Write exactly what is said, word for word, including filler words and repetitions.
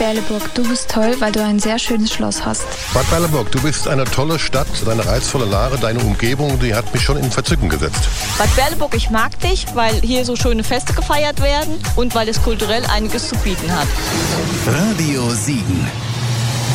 Berleburg, du bist toll, weil du ein sehr schönes Schloss hast. Bad Berleburg, du bist eine tolle Stadt, deine reizvolle Lage, deine Umgebung, die hat mich schon in Verzücken gesetzt. Bad Berleburg, ich mag dich, weil hier so schöne Feste gefeiert werden und weil es kulturell einiges zu bieten hat. Radio Siegen.